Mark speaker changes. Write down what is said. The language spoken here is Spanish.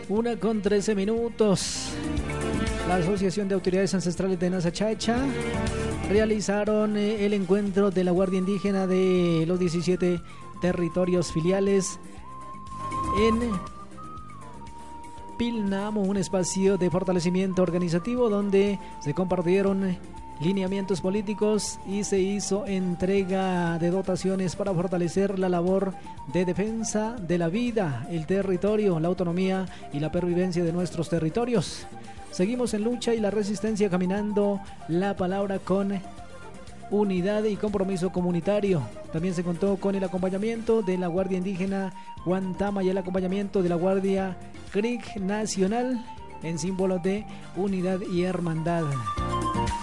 Speaker 1: 1:13. La Asociación de Autoridades Ancestrales de Nasachacha realizaron el encuentro de la Guardia Indígena de los 17 territorios filiales en Pilnamo, un espacio de fortalecimiento organizativo donde se compartieron lineamientos políticos y se hizo entrega de dotaciones para fortalecer la labor de defensa de la vida, el territorio, la autonomía y la pervivencia de nuestros territorios. Seguimos en lucha y la resistencia, caminando la palabra con unidad y compromiso comunitario. También se contó con el acompañamiento de la Guardia Indígena Guantama y el acompañamiento de la Guardia Creek Nacional en símbolo de unidad y hermandad.